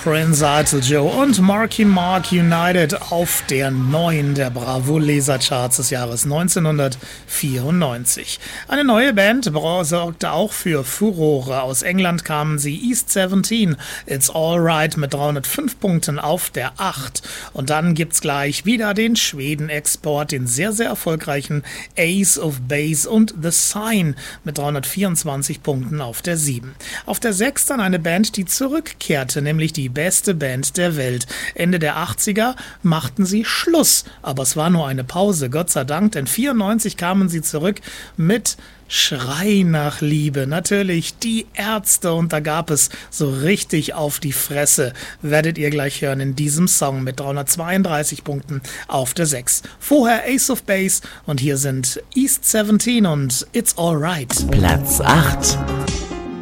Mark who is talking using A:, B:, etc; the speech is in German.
A: Prince Idol Joe und Marky Mark United auf der 9 der Bravo-Lesercharts des Jahres 1994. Eine neue Band sorgte auch für Furore. Aus England kamen sie East 17, It's Alright mit 305 Punkten auf der 8. Und dann gibt's gleich wieder den Schweden-Export, den sehr, sehr erfolgreichen Ace of Base und The Sign mit 324 Punkten auf der 7. Auf der 6 dann eine Band, die zurückkehrte, nämlich die beste Band der Welt. Ende der 80er machten sie Schluss, aber es war nur eine Pause, Gott sei Dank, denn 94 kamen sie zurück mit Schrei nach Liebe. Natürlich die Ärzte, und da gab es so richtig auf die Fresse, werdet ihr gleich hören in diesem Song mit 332 Punkten auf der 6. Vorher Ace of Base und hier sind East 17 und It's Alright.
B: Platz 8.